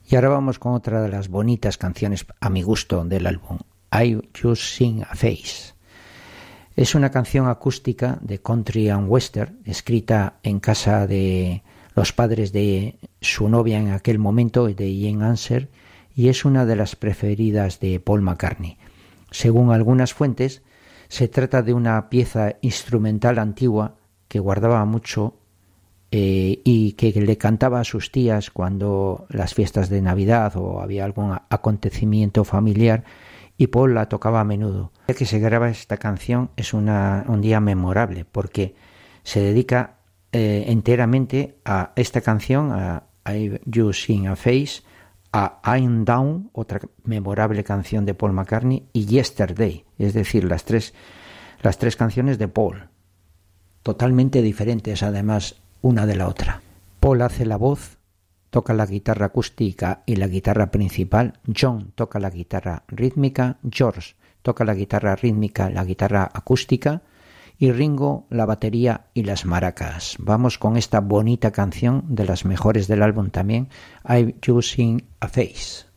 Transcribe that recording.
Y ahora vamos con otra de las bonitas canciones a mi gusto del álbum, I Just Sing a Face. Es una canción acústica de country and western, escrita en casa de los padres de su novia en aquel momento, de Jane Anser, y es una de las preferidas de Paul McCartney. Según algunas fuentes, se trata de una pieza instrumental antigua que guardaba mucho y que le cantaba a sus tías cuando las fiestas de Navidad o había algún acontecimiento familiar, y Paul la tocaba a menudo. El día que se graba esta canción es un día memorable porque se dedica enteramente a esta canción, a I Just Sing a Face, a I'm Down, otra memorable canción de Paul McCartney, y Yesterday, es decir, las tres canciones de Paul, totalmente diferentes además una de la otra. Paul hace la voz, toca la guitarra acústica y la guitarra principal, John toca la guitarra rítmica, George toca la guitarra rítmica, la guitarra acústica, y Ringo la batería y las maracas. Vamos con esta bonita canción, de las mejores del álbum también, I Just Sing a Face.